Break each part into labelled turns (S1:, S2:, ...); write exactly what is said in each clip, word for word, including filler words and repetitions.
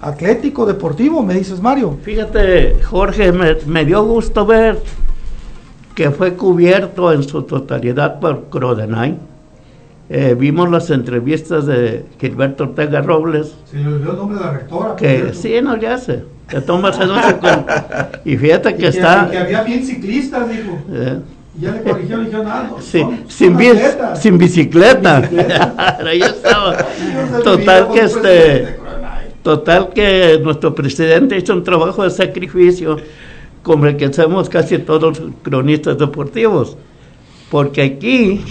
S1: atlético, deportivo, me dices, Mario.
S2: Fíjate, Jorge, me, me dio gusto ver que fue cubierto en su totalidad por Crodenay. Eh, vimos las entrevistas de Gilberto Ortega Robles.
S1: Se le olvidó el nombre de la rectora.
S2: Que sí, no, ya sé. De todas maneras, y fíjate que,
S1: y que
S2: está...
S1: Y que había bien ciclistas, dijo.
S2: Eh,
S1: y ya le corrigió, le dijo nada.
S2: Sí,
S1: son,
S2: sin,
S1: son
S2: bis, sin bicicleta.
S1: Sin bicicleta.
S2: Ya estaba. Total que este... Total que nuestro presidente hizo un trabajo de sacrificio, como el que hacemos casi todos los cronistas deportivos. Porque aquí...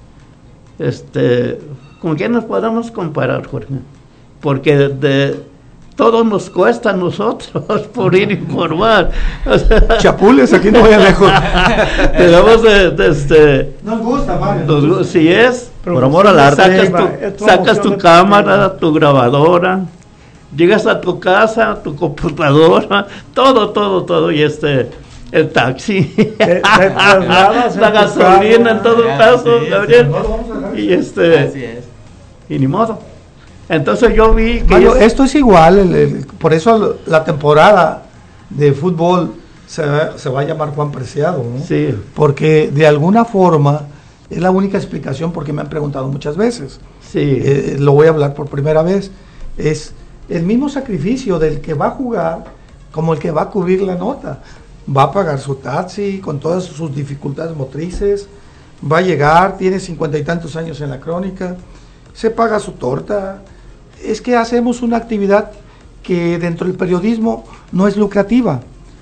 S2: Este, ¿con quién nos podemos comparar, Jorge? Porque de, de, todo nos cuesta a nosotros por ir a informar. O sea,
S1: Chapules, aquí no voy a lejos.
S2: Tenemos de, de este.
S1: Nos gusta, Mario.
S2: Nos,
S1: nos gusta.
S2: Si es.
S3: Por amor al arte.
S2: Sacas tu, sacas tu cámara, tu grabadora, llegas a tu casa, tu computadora, todo, todo, todo, y este. El taxi,
S3: te, te
S2: la gasolina en todo caso,
S3: sí,
S2: Gabriel,
S1: sí,
S2: y este,
S3: así es.
S2: Y ni modo. Entonces yo vi que
S1: Mario,
S2: es,
S1: esto es igual, el, el, por eso la temporada de fútbol se, se va a llamar Juan Preciado, ¿no?
S2: Sí.
S1: Porque de alguna forma es la única explicación, porque me han preguntado muchas veces.
S2: Sí.
S1: Eh, lo voy a hablar por primera vez. Es el mismo sacrificio del que va a jugar como el que va a cubrir la nota. Va a pagar su taxi con todas sus dificultades motrices, va a llegar, tiene cincuenta y tantos años en la crónica, se paga su torta. Es que hacemos una actividad que dentro del periodismo no es lucrativa,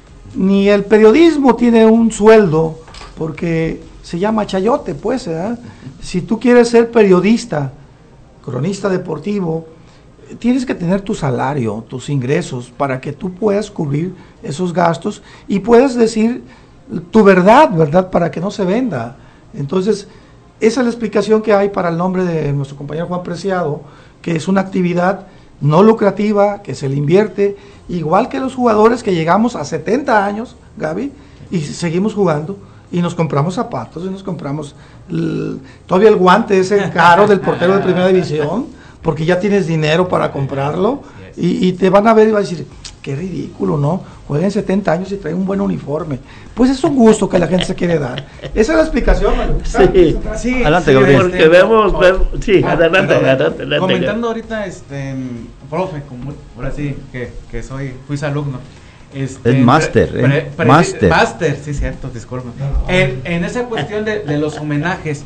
S1: ni el periodismo tiene un sueldo, porque se llama chayote, pues, ¿eh? Si tú quieres ser periodista, cronista deportivo, tienes que tener tu salario, tus ingresos, para que tú puedas cubrir esos gastos y puedas decir tu verdad, ¿verdad? Para que no se venda. Entonces, esa es la explicación que hay para el nombre de nuestro compañero Juan Preciado, que es una actividad no lucrativa, que se le invierte, igual que los jugadores que llegamos a setenta años, Gaby, y seguimos jugando, y nos compramos zapatos, y nos compramos el, todavía el guante ese caro del portero de primera división, porque ya tienes dinero para comprarlo, y, y te van a ver y van a decir, qué ridículo, ¿no? Jueguen setenta años y traen un buen uniforme. Pues es un gusto que la gente se quiere dar. Esa es la explicación, Mario.
S2: Sí,
S3: sí,
S2: adelante,
S3: sí,
S2: Gabriel.
S3: este,
S2: Porque vemos,
S3: oh,
S2: vemos, sí,
S3: ah,
S2: adelante,
S3: perdón,
S2: adelante, adelante.
S3: Comentando ahorita, este, profe, como, ahora sí, que, que soy, fui su alumno. Este,
S4: es máster,
S3: pre,
S4: ¿eh?
S3: pre,
S4: Máster.
S3: Máster, sí, cierto, disculpa. En, en esa cuestión de, de los homenajes,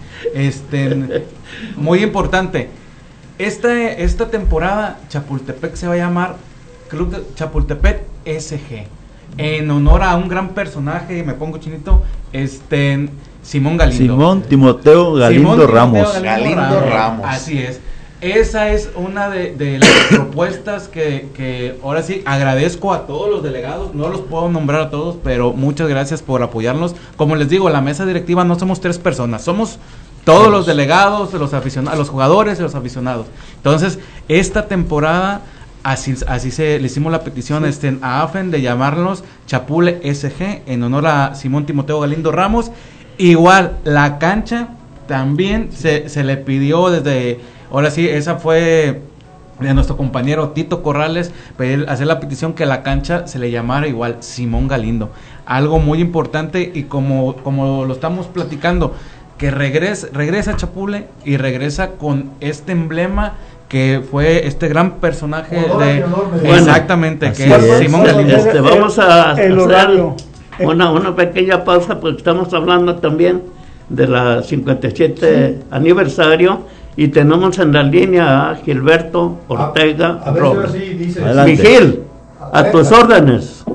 S3: este, muy importante. Esta, esta temporada Chapultepec se va a llamar Club de Chapultepec S G, en honor a un gran personaje, me pongo chinito, este Simón Galindo.
S4: Simón Timoteo Galindo
S3: Simón
S4: Ramos.
S3: Timoteo
S5: Galindo
S3: Ramos.
S5: Ramos.
S3: Así es. Esa es una de, de las propuestas que, que ahora sí agradezco a todos los delegados, no los puedo nombrar a todos, pero muchas gracias por apoyarnos. Como les digo, la mesa directiva no somos tres personas, somos todos los delegados, los aficionados, los jugadores y los aficionados. Entonces, esta temporada, así, así se le hicimos la petición, sí, este, a AFEN de llamarnos Chapule S G en honor a Simón Timoteo Galindo Ramos. Igual, la cancha también se, se le pidió desde, ahora sí, esa fue de nuestro compañero Tito Corrales, pedir, hacer la petición que la cancha se le llamara igual Simón Galindo. Algo muy importante, y como, como lo estamos platicando, que regresa, regresa Chapule y regresa con este emblema que fue este gran personaje honor, de honor, exactamente, que es, es Simón Galindo.
S2: Este, vamos a el hacer una, una pequeña pausa, porque estamos hablando también de la cincuenta y siete sí, aniversario, y tenemos en la línea a Gilberto Ortega a, a Robles. Si Miguel, a, a tus órdenes.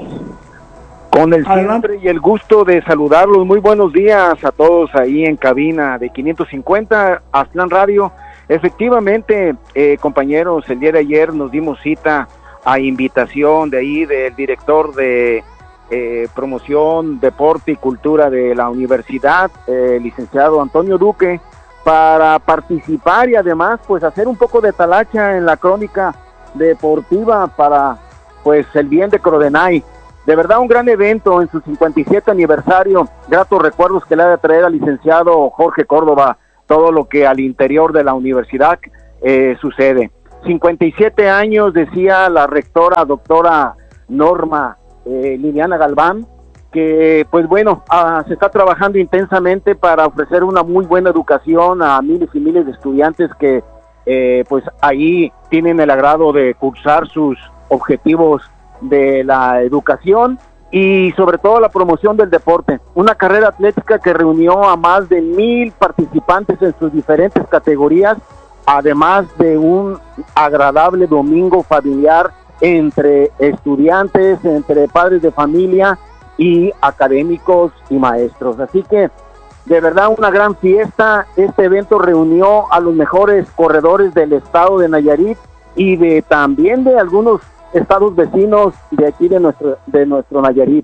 S6: Con el siempre y el gusto de saludarlos, muy buenos días a todos ahí en cabina de quinientos cincuenta Aztlán Radio. Efectivamente, eh, compañeros, el día de ayer nos dimos cita a invitación de ahí del director de eh, promoción, deporte y cultura de la universidad, eh, licenciado Antonio Duque, para participar y además pues hacer un poco de talacha en la crónica deportiva para pues el bien de Crodenay. De verdad un gran evento en su cincuenta y siete aniversario, gratos recuerdos que le ha de traer al licenciado Jorge Córdoba todo lo que al interior de la universidad eh, sucede. cincuenta y siete años, decía la rectora, doctora Norma eh, Liliana Galván, que pues bueno, ah, se está trabajando intensamente para ofrecer una muy buena educación a miles y miles de estudiantes que eh, pues ahí tienen el agrado de cursar sus objetivos de la educación y sobre todo la promoción del deporte. Una carrera atlética que reunió a más de mil participantes en sus diferentes categorías, además de un agradable domingo familiar entre estudiantes, entre padres de familia y académicos y maestros. Así que de verdad una gran fiesta. Este evento reunió a los mejores corredores del estado de Nayarit y de también de algunos estados vecinos de aquí de nuestro de nuestro Nayarit.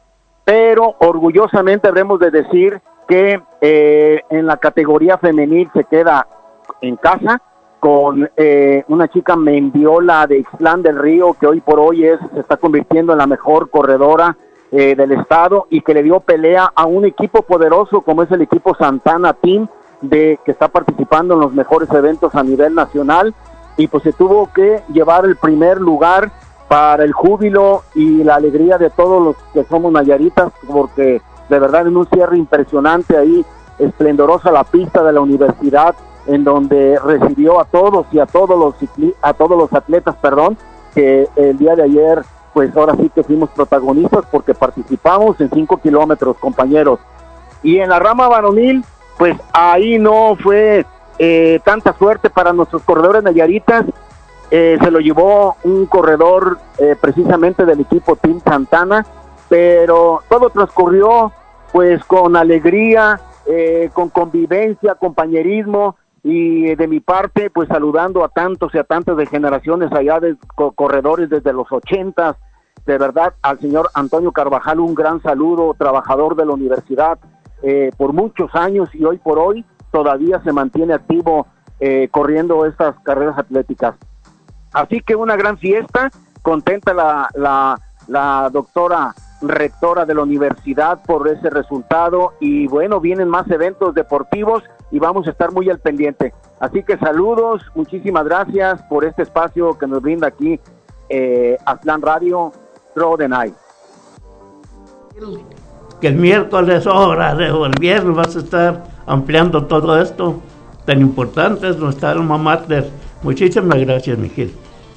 S6: Pero orgullosamente habremos de decir que eh, en la categoría femenil se queda en casa con eh, una chica Mendiola de Ixtlán del Río, que hoy por hoy es se está convirtiendo en la mejor corredora eh, del estado y que le dio pelea a un equipo poderoso como es el equipo Santana Team, de que está participando en los mejores eventos a nivel nacional, y pues se tuvo que llevar el primer lugar para el júbilo y la alegría de todos los que somos nayaritas, porque de verdad en un cierre impresionante ahí, esplendorosa la pista de la universidad, en donde recibió a todos y a todos los cicli- a todos los atletas, perdón, que el día de ayer, pues ahora sí que fuimos protagonistas porque participamos en cinco kilómetros, compañeros. Y en la rama varonil, pues ahí no fue eh, tanta suerte para nuestros corredores nayaritas. Eh, se lo llevó un corredor eh, precisamente del equipo Team Santana, pero todo transcurrió pues con alegría, eh, con convivencia, compañerismo, y de mi parte pues saludando a tantos y a tantas de generaciones allá de co- corredores desde los ochentas. De verdad, al señor Antonio Carvajal un gran saludo, trabajador de la universidad eh, por muchos años y hoy por hoy todavía se mantiene activo eh, corriendo estas carreras atléticas. Así que una gran fiesta, contenta la, la, la doctora rectora de la universidad por ese resultado, y bueno, vienen más eventos deportivos y vamos a estar muy al pendiente. Así que saludos, muchísimas gracias por este espacio que nos brinda aquí eh, Aztlán Radio, Throw the Night.
S2: Que el miércoles ahora o el viernes vas a estar ampliando todo esto tan importante, es nuestra alma mater. Muchísimas gracias, Miguel.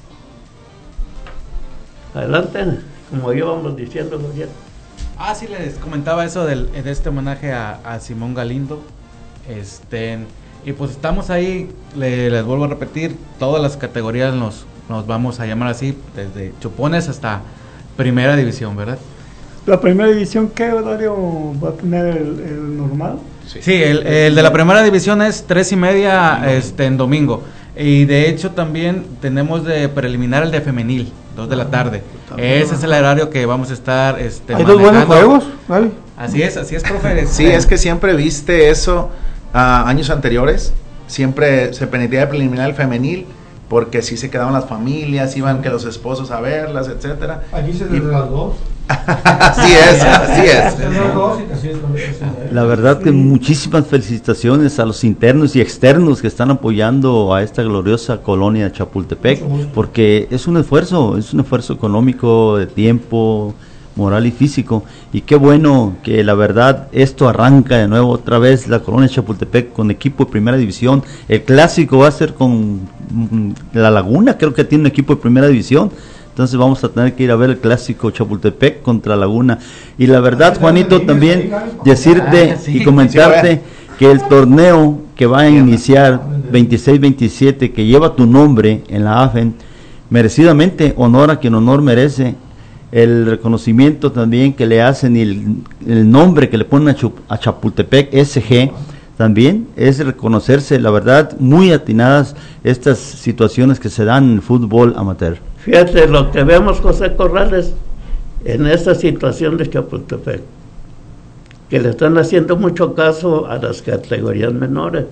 S2: Adelante, como íbamos diciendo, Javier.
S3: Ah, sí, les comentaba eso del, de este homenaje a, a Simón Galindo. Este, y pues estamos ahí, le, les vuelvo a repetir, todas las categorías nos, nos vamos a llamar así, desde chupones hasta primera división, ¿verdad?
S4: ¿La primera división qué horario va a tener el, el normal?
S3: Sí, sí el, el de la primera división es tres y media no. este, en domingo. Y de hecho también tenemos de preliminar el de femenil, dos de la tarde. Ese es el horario que vamos a estar este,
S1: ¿hay dos buenos juegos? ¿Vale?
S3: Así es, así es, profe.
S5: Sí, es que siempre viste eso uh, años anteriores. Siempre se permitía de preliminar el femenil, porque sí se quedaban las familias, iban que los esposos a verlas, etcétera.
S1: Allí se desde las dos.
S5: Así es, así es.
S7: La verdad que muchísimas felicitaciones a los internos y externos que están apoyando a esta gloriosa colonia de Chapultepec, porque es un esfuerzo, es un esfuerzo económico, de tiempo, moral y físico, y qué bueno que la verdad esto arranca de nuevo otra vez la colonia de Chapultepec con equipo de primera división. El clásico va a ser con La Laguna, creo que tiene un equipo de primera división. Entonces vamos a tener que ir a ver el clásico Chapultepec contra Laguna. Y la verdad, Juanito, también decirte y comentarte que el torneo que va a iniciar veintiséis veintisiete, que lleva tu nombre en la A F E N, merecidamente, honor a quien honor merece, el reconocimiento también que le hacen y el, el nombre que le ponen a, Chup, a Chapultepec S G, también es reconocerse, la verdad, muy atinadas estas situaciones que se dan en el fútbol amateur.
S2: Fíjate lo que vemos, José Corrales, en esta situación de Chapultepec, que le están haciendo mucho caso a las categorías menores.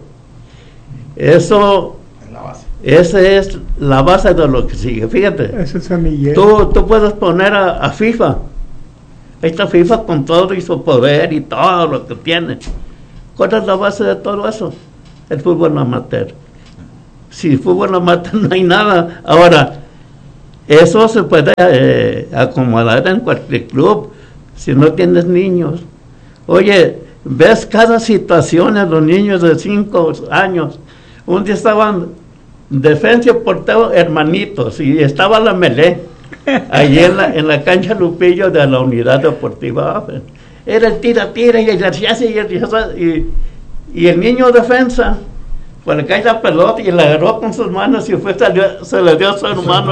S2: Eso, esa es la base de lo que sigue. Fíjate,
S4: Ese semillero.
S2: tú, tú puedes poner a, a FIFA, ahí está FIFA con todo y su poder y todo lo que tiene. ¿Cuál es la base de todo eso? El fútbol amateur. Si fútbol no mata, no hay nada. Ahora, eso se puede eh, acomodar en cualquier club, si no tienes niños. Oye, ves cada situación en los niños de cinco años. Un día estaban defensa y portero hermanitos, y estaba la Melé, allí en la, en la cancha Lupillo de la Unidad Deportiva. Era el tira, tira, y el y, y, y el niño defensa, pues le cae la pelota y la agarró con sus manos y fue, salió, se le dio a su hermano.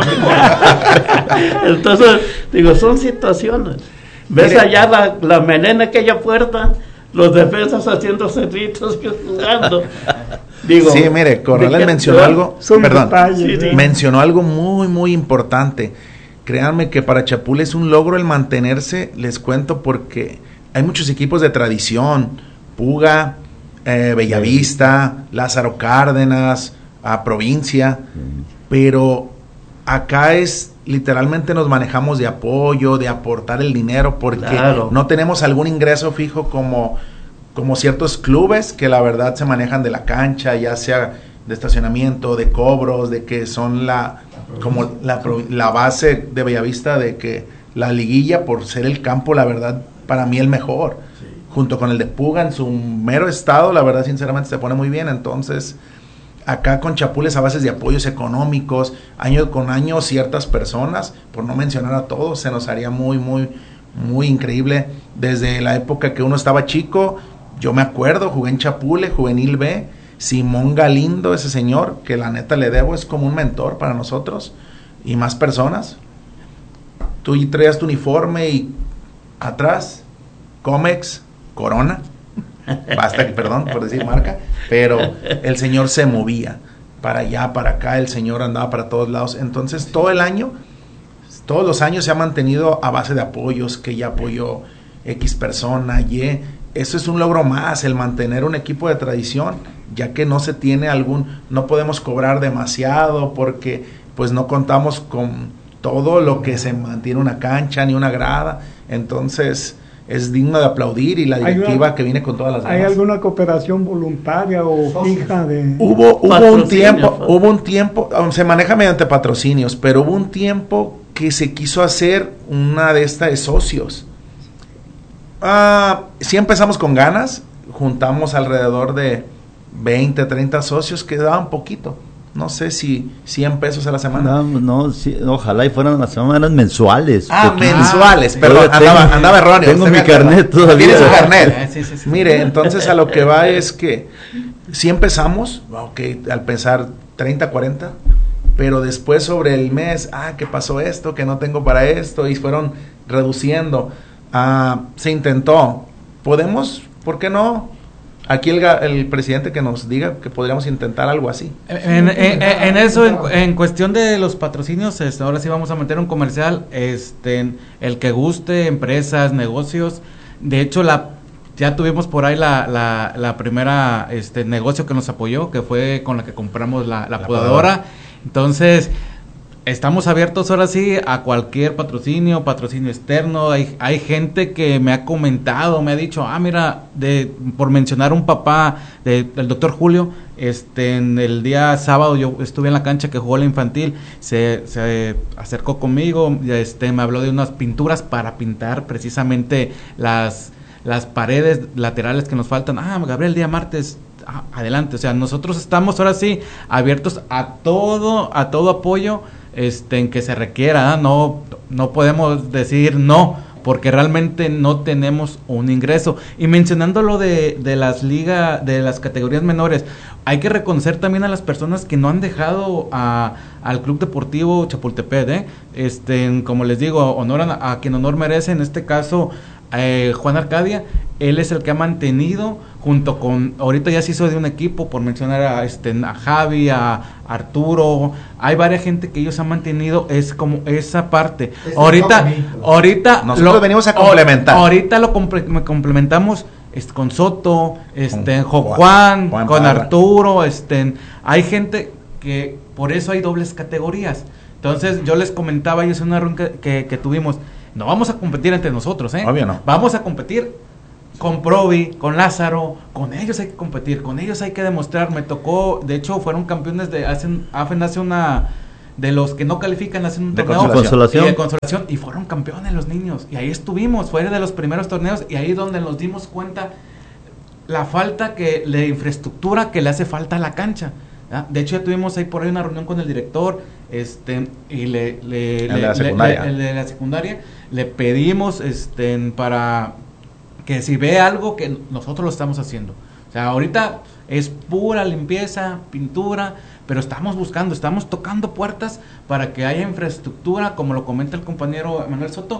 S2: Entonces, digo, son situaciones. Ves Mire, allá la, la Melé en aquella puerta, los defensas haciendo cerritos y jugando. Digo,
S5: sí, mire, Corrales mencionó algo, perdón, detalles, sí, sí. mencionó algo muy, muy importante. Créanme que para Chapul es un logro el mantenerse, les cuento, porque hay muchos equipos de tradición, Puga, eh, Bellavista, Lázaro Cárdenas, a Provincia, pero acá es, literalmente nos manejamos de apoyo, de aportar el dinero, porque claro. no tenemos algún ingreso fijo como... como ciertos clubes que la verdad se manejan de la cancha, ya sea de estacionamiento, de cobros, de que son la como la, la base de Bellavista, de que la liguilla, por ser el campo, la verdad, para mí el mejor, sí. junto con el de Puga en su mero estado, la verdad, sinceramente, se pone muy bien. Entonces, acá con Chapul es a bases de apoyos económicos, año con año, ciertas personas, por no mencionar a todos, se nos haría muy, muy, muy increíble. Desde la época que uno estaba chico, yo me acuerdo, jugué en Chapule, Juvenil B, Simón Galindo, ese señor, que la neta le debo, es como un mentor para nosotros, y más personas. Tú traías tu uniforme y atrás, Comex, Corona, basta, perdón por decir marca, pero el señor se movía para allá, para acá, el señor andaba para todos lados. Entonces, todo el año, todos los años se ha mantenido a base de apoyos, que ya apoyó X persona, Y. Eso es un logro más, el mantener un equipo de tradición, ya que no se tiene algún, no podemos cobrar demasiado porque pues no contamos con todo lo que se mantiene una cancha ni una grada. Entonces es digno de aplaudir, y la directiva una, que viene con todas las
S4: ¿Hay demás. ¿Alguna cooperación voluntaria o fija de...?
S5: Hubo, hubo un tiempo, hubo un tiempo, se maneja mediante patrocinios, pero hubo un tiempo que se quiso hacer una de estas de socios. Ah, sí empezamos con ganas, juntamos alrededor de veinte, treinta socios, que daban poquito, no sé si cien pesos a la semana.
S7: No, no sí, ojalá y fueran las semanas mensuales.
S5: Ah, porque, mensuales, ah, perdón, andaba, tengo, andaba erróneo.
S7: Tengo mi carnet todavía.
S5: Tiene su carnet. Ah, sí, sí, sí. Mire, entonces a lo que va es que sí empezamos, ok, al pensar treinta, cuarenta, pero después sobre el mes, ah, que pasó esto, que no tengo para esto, y fueron reduciendo. Ah, se intentó. ¿Podemos? ¿Por qué no? Aquí el, el presidente que nos diga que podríamos intentar algo así.
S3: En, en, en eso, en, en cuestión de los patrocinios, este, ahora sí vamos a meter un comercial. Este, el que guste, empresas, negocios. De hecho, la ya tuvimos por ahí la, la, la primera este negocio que nos apoyó, que fue con la que compramos la, la, la podadora. Entonces, estamos abiertos ahora sí a cualquier patrocinio, patrocinio externo. Hay, hay gente que me ha comentado, me ha dicho, ah, mira, de por mencionar un papá de, del doctor Julio, este, en el día sábado yo estuve en la cancha que jugó la infantil, se, se acercó conmigo, este, me habló de unas pinturas para pintar precisamente las, las paredes laterales que nos faltan. Ah, Gabriel, el día martes, ah, adelante. O sea, nosotros estamos ahora sí abiertos a todo, a todo apoyo este en que se requiera, ¿eh? no no podemos decir no, porque realmente no tenemos un ingreso. Y mencionando lo de, de las ligas, de las categorías menores, hay que reconocer también a las personas que no han dejado a, al Club Deportivo Chapultepec, ¿eh? este como les digo, honoran a, a quien honor merece. En este caso, eh, Juan Arcadia, él es el que ha mantenido, junto con, ahorita ya se hizo de un equipo, por mencionar a, este, a Javi, a Arturo, hay varias gente que ellos han mantenido, es como esa parte. Es ahorita, ahorita
S5: nosotros lo, venimos a complementar.
S3: Ahorita lo comple- complementamos este, con Soto, este, con Juan, Juan, Juan con Parra. Arturo, este, hay gente que por eso hay dobles categorías. Entonces yo les comentaba, y es una reunión que, que, que tuvimos, no vamos a competir entre nosotros, ¿eh?
S5: Obvio no.
S3: Vamos a competir con Provi, con Lázaro, con ellos hay que competir, con ellos hay que demostrar. Me tocó, de hecho, fueron campeones de hacen, hace una de los que no califican, hacen un
S7: de
S3: torneo
S7: consolación.
S3: Y de consolación y fueron campeones los niños. Y ahí estuvimos, fue de los primeros torneos y ahí donde nos dimos cuenta la falta que de infraestructura que le hace falta a la cancha. ¿Ya? De hecho, ya tuvimos ahí por ahí una reunión con el director, este, y le, le,
S5: el
S3: le,
S5: de la
S3: le,
S5: secundaria,
S3: le, el de la secundaria, le pedimos, este, para que si ve algo que nosotros lo estamos haciendo. O sea, ahorita es pura limpieza, pintura, pero estamos buscando, estamos tocando puertas para que haya infraestructura, como lo comenta el compañero Manuel Soto,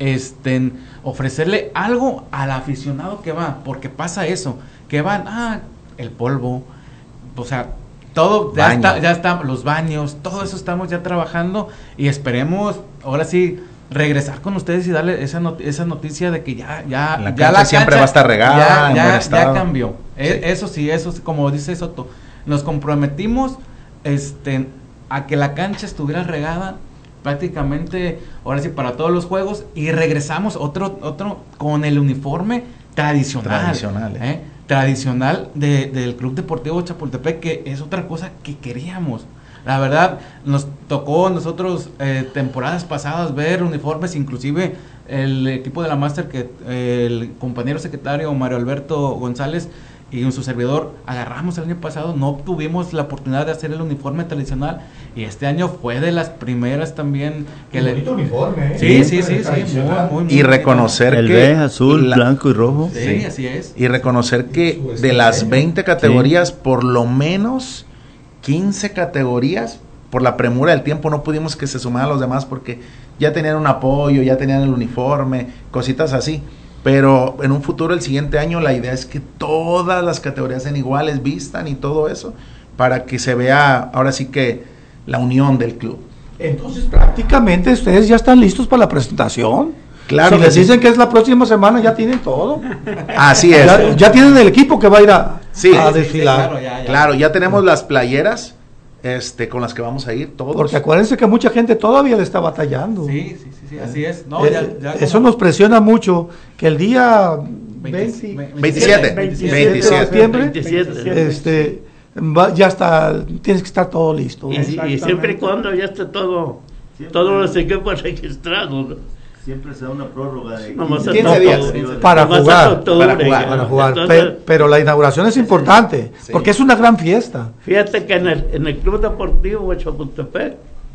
S3: este, ofrecerle algo al aficionado que va, porque pasa eso, que van, ah, el polvo, o sea, todo, ya está, ya está, los baños, todo eso estamos ya trabajando y esperemos, ahora sí, regresar con ustedes y darle esa not esa noticia de que ya ya
S5: la
S3: ya la
S5: siempre
S3: cancha
S5: va a estar regada,
S3: ya, ya,
S5: en buen estado.
S3: ya cambió.
S5: Sí.
S3: Eh, eso sí, eso sí, como dice Soto, nos comprometimos este a que la cancha estuviera regada prácticamente ahora sí para todos los juegos y regresamos otro otro con el uniforme tradicional,
S5: tradicional, eh.
S3: ¿eh? tradicional de, del Club Deportivo Chapultepec, que es otra cosa que queríamos. La verdad, nos tocó nosotros eh, temporadas pasadas ver uniformes, inclusive el equipo de la Master, que eh, el compañero secretario Mario Alberto González y su servidor agarramos el año pasado, no tuvimos la oportunidad de hacer el uniforme tradicional y este año fue de las primeras también que le...
S1: bonito uniforme, ¿eh?
S3: Sí, sí, sí, sí, muy, muy, muy
S5: y reconocer
S7: el
S5: que
S7: beige, azul,
S5: la...
S7: blanco y rojo.
S3: Sí, sí, así es.
S5: Y reconocer que de las veinte categorías, sí, por lo menos quince categorías, por la premura del tiempo no pudimos que se sumaran los demás porque ya tenían un apoyo, ya tenían el uniforme, cositas así. Pero en un futuro, el siguiente año, la idea es que todas las categorías sean iguales, vistan y todo eso, para que se vea ahora sí que la unión del club.
S1: Entonces prácticamente ustedes ya están listos para la presentación.
S5: Claro,
S1: si les sí. dicen que es la próxima semana, ya tienen todo.
S5: Así es.
S1: Ya, ya tienen el equipo que va a ir a,
S5: sí,
S1: a
S5: sí,
S1: desfilar.
S3: Sí, claro, ya, ya.
S5: Claro, ya tenemos las playeras este, con las que vamos a ir todos.
S1: Porque acuérdense que mucha gente todavía le está batallando.
S3: Sí, sí, sí, sí, así es. No,
S1: eh,
S3: ya, ya
S1: eso
S3: como...
S1: nos presiona mucho, que el día
S3: veinte,
S1: veintisiete,
S5: veintisiete
S1: de septiembre,
S2: veintisiete.
S1: este, va, ya está, tienes que estar todo listo.
S2: Y, y siempre y cuando ya esté todo, siempre, todos los equipos registrados, ¿no?
S7: Siempre se da una prórroga de
S1: quince días para jugar,
S2: octubre,
S1: para jugar, para jugar.
S2: Entonces,
S1: pero, pero la inauguración es importante, sí, porque es una gran fiesta.
S2: Fíjate que en el, en el Club Deportivo de Chapultepec,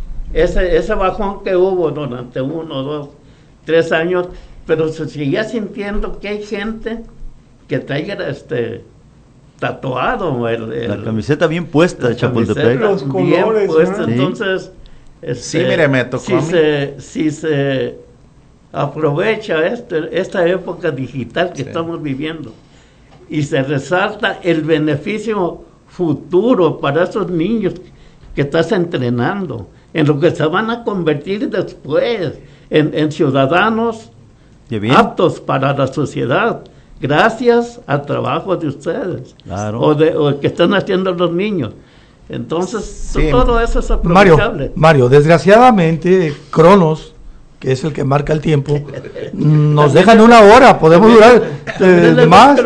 S2: ese, ese bajón que hubo durante uno, dos, tres años, pero se seguía sintiendo que hay gente que traiga este tatuado el, el,
S7: la camiseta bien puesta de Chapultepec,
S4: los colores,
S2: bien puesta,
S4: ¿no?
S2: Entonces este,
S5: sí, mire, me tocó
S2: si se, si se aprovecha este, esta época digital que sí. estamos viviendo y se resalta el beneficio futuro para esos niños que estás entrenando, en lo que se van a convertir después en, en ciudadanos aptos para la sociedad, gracias al trabajo de ustedes,
S7: claro,
S2: o, de, o que están haciendo los niños. Entonces, sí. todo eso es
S1: Mario,
S2: aprovechable.
S1: Mario, desgraciadamente, Cronos, que es el que marca el tiempo, nos dejan una hora, podemos durar eh, más.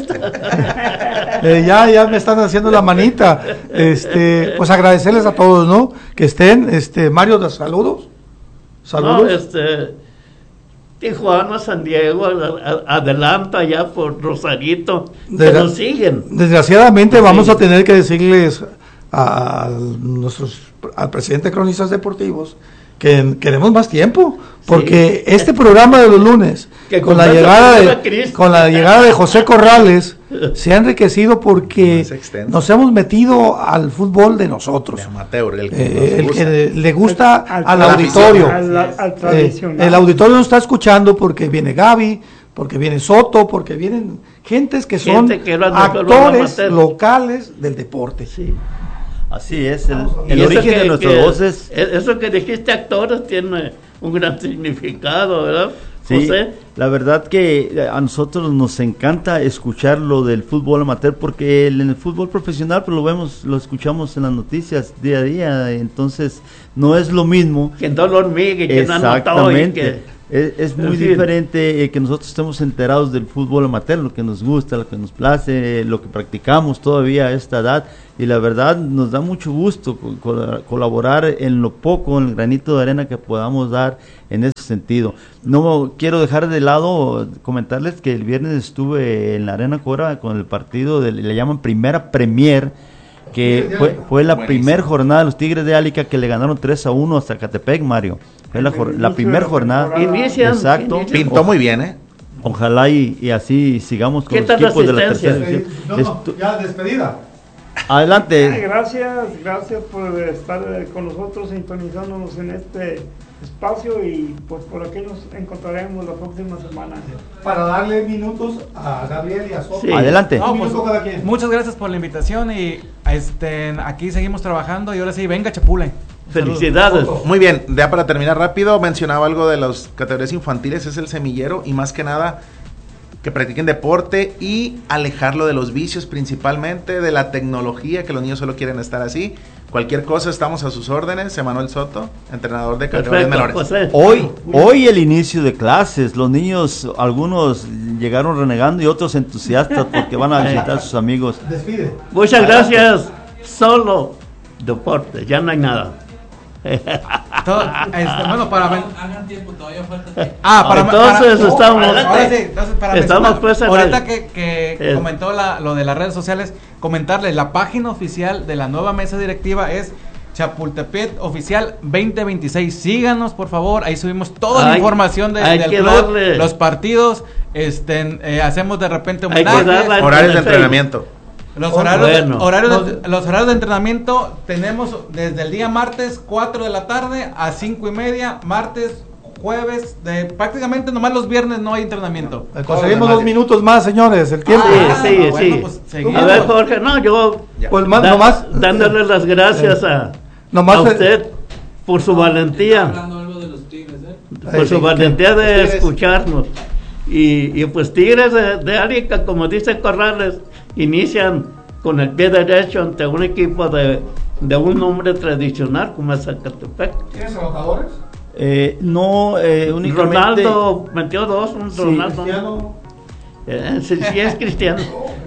S1: eh, ya, ya me están haciendo la manita. Este, pues agradecerles a todos, ¿no? Que estén, este, Mario, saludos. Saludos.
S2: No, este, Tijuana, San Diego, adelanta ya por Rosarito,
S1: Desgra
S2: que nos siguen.
S1: Desgraciadamente nos vamos siguen. a tener que decirles a, a nuestros, al presidente de Cronistas Deportivos que queremos más tiempo, porque sí. este programa de los lunes que con la llegada de con la llegada de José Corrales se ha enriquecido porque nos hemos metido al fútbol de nosotros,
S5: de amateur, el que,
S1: eh, el que le gusta al, al, al auditorio,
S4: al, al tradicional.
S1: Eh, el auditorio nos está escuchando porque viene Gaby, porque viene Soto, porque vienen gentes que son Gente que actores locales del deporte.
S2: Sí.
S7: Así es, el, el origen que, de nuestras voces.
S2: Eso que dijiste actores tiene un gran significado, ¿verdad,
S7: sí,
S2: José?
S7: La verdad que a nosotros nos encanta escuchar lo del fútbol amateur, porque en el fútbol profesional pues lo vemos, lo escuchamos en las noticias día a día, entonces no es lo mismo.
S2: Que no lo hormigue, que no anotó y que...
S7: Es, es muy
S2: sí.
S7: diferente eh, que nosotros estemos enterados del fútbol amateur, lo que nos gusta, lo que nos place, lo que practicamos todavía a esta edad, y la verdad nos da mucho gusto co- co- colaborar en lo poco, en el granito de arena que podamos dar en ese sentido. No quiero dejar de lado comentarles que el viernes estuve en la Arena Cora con el partido, de, le llaman Primera Premier, que fue, fue la primera jornada de los Tigres de Álica, que le ganaron tres a uno a Zacatepec, Mario. Fue la, jor- la primera jornada.
S2: Inician,
S7: Exacto.
S2: inician.
S5: Pintó muy bien, ¿eh?
S7: Ojalá y, y así sigamos con
S2: ¿Qué
S7: los
S2: tal
S7: equipos de la
S2: asistencia?
S7: tercera división.
S1: Sí, no, no,
S7: Estu-
S1: ya despedida.
S4: Ay,
S7: Adelante.
S4: gracias, gracias por estar eh, con nosotros, sintonizándonos en este espacio, y pues por aquí nos encontraremos la próxima semana.
S1: Para darle minutos a Gabriel y a Soto.
S2: Sí.
S7: Adelante.
S3: No,
S1: Un
S3: pues,
S1: minuto cada quien.
S3: muchas gracias por la invitación y este aquí seguimos trabajando y ahora sí, venga Chapule.
S2: Felicidades.
S5: Muy bien, ya para terminar rápido, mencionaba algo de las categorías infantiles, es el semillero, y más que nada que practiquen deporte y alejarlo de los vicios, principalmente de la tecnología, que los niños solo quieren estar así. Cualquier cosa, estamos a sus órdenes. Emanuel Soto, entrenador de categorías
S2: Perfecto,
S5: menores.
S2: José.
S7: Hoy, hoy el inicio de clases, los niños, algunos llegaron renegando y otros entusiastas porque van a visitar a sus amigos.
S1: Despide.
S2: Muchas gracias. Solo deporte, ya no hay nada.
S3: Todo, este, bueno, para men-
S8: Hagan tiempo, todavía falta tiempo.
S3: Ah, para
S2: Entonces
S3: para-
S2: estamos-
S3: ahora sí, entonces para
S2: Estamos
S3: mencionar,
S2: pues en
S3: ahorita
S2: el-
S3: que, que
S2: el-
S3: comentó la, lo de las redes sociales, comentarles la página oficial de la nueva mesa directiva es Chapultepec Oficial veinte veintiséis. Síganos, por favor, ahí subimos toda la
S2: Hay-
S3: información de,
S2: hay
S3: del
S2: que
S3: club,
S2: darle-
S3: los partidos, este, eh, hacemos de repente
S2: Hay que
S3: homenajes.
S2: darle-
S5: Horarios de
S2: en el
S5: entrenamiento.
S3: Los
S2: Oh,
S3: horarios,
S2: bueno.
S3: horarios de- los horarios de entrenamiento tenemos desde el día martes cuatro de la tarde a cinco y media, martes, jueves, de prácticamente nomás los viernes no hay entrenamiento.
S1: Eh, Conseguimos dos minutos más, señores, el tiempo.
S3: Ah,
S2: Sí, sí,
S3: bueno,
S2: sí.
S3: pues, seguimos.
S2: A ver, Jorge, no, yo
S1: Pues más,
S2: da-
S1: nomás,
S2: dándole las gracias a,
S1: nomás
S2: a
S1: eh,
S2: usted por su
S8: Está
S2: valentía,
S8: hablando algo de los Tigres, ¿eh?
S2: por
S1: Eh,
S2: su
S1: sí,
S2: valentía de
S5: Tigres.
S2: escucharnos. Y, y pues Tigres de, de Arica, como dice Corrales, inician con el pie derecho ante un equipo de, de un nombre tradicional como es Zacatepec.
S1: ¿Tienes anotadores?
S7: Eh, no, eh, únicamente...
S2: Ronaldo metió dos, un
S7: Sí,
S2: Ronaldo.
S1: Cristiano.
S2: Eh, sí, sí es cristiano.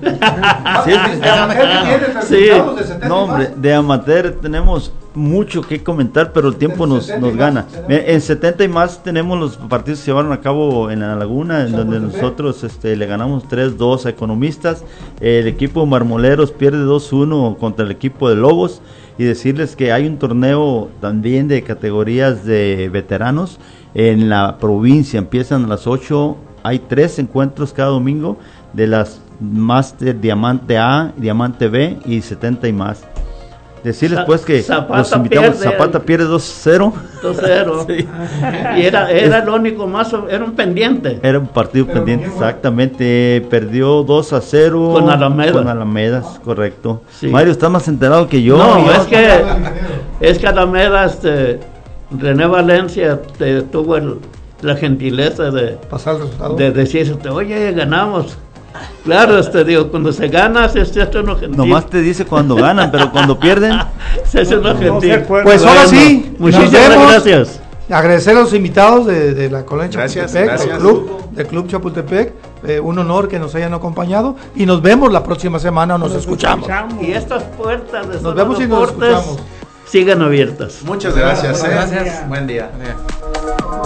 S7: Sí, es cristiano.
S2: Sí.
S7: No, hombre, de amateur tenemos mucho que comentar, pero el tiempo
S1: En
S7: nos,
S1: setenta
S7: nos
S1: y
S7: gana.
S1: más tenemos-
S7: Mira, en setenta y más tenemos los partidos que se llevaron a cabo en la Laguna, en donde
S1: Chapultepec.
S7: nosotros este, le ganamos tres dos a Economistas. El equipo Marmoleros pierde dos uno contra el equipo de Lobos. Y decirles que hay un torneo también de categorías de veteranos en la provincia. Empiezan a las ocho, hay tres encuentros cada domingo de las Master Diamante A, Diamante B y setenta y más. Decirles
S2: Za-
S7: pues que
S2: Zapata
S7: los invitamos.
S2: pierde.
S7: Zapata pierde dos cero.
S2: dos cero.
S7: Sí.
S2: Y era, era el único más, o- era un pendiente.
S7: Era un partido
S1: Pero
S7: pendiente,
S1: bien bueno.
S7: exactamente. Perdió dos a cero
S2: Con Alameda.
S7: Con Alamedas, correcto.
S2: Sí.
S7: Mario, estás más enterado que yo.
S2: No,
S7: Yo-
S2: es que es que Alameda, este, René Valencia te, tuvo el- la gentileza de,
S1: Pasar el resultado.
S2: de decirte, oye, ganamos. Claro, este, digo, cuando se gana, se hace uno gentil.
S7: Nomás te dice cuando ganan, pero cuando pierden,
S2: se hace uno
S4: No
S2: gentil.
S4: se acuerda.
S1: Pues ahora
S2: Bueno,
S1: sí, nos
S2: muchísimas
S1: vemos.
S2: gracias.
S1: Agradecer a los invitados de, de la colonia
S5: Gracias,
S1: Chapultepec,
S5: gracias.
S1: del club, del club Chapultepec. Eh, un honor que nos hayan acompañado y nos vemos la próxima semana o nos, escuchamos.
S2: Y estas puertas de
S1: Nos
S2: Solo
S1: vemos y nos
S2: Deportes
S1: escuchamos.
S2: sigan abiertas.
S5: Muchas gracias.
S3: Muchas
S5: eh.
S3: gracias.
S5: Buen día.
S3: Buen día.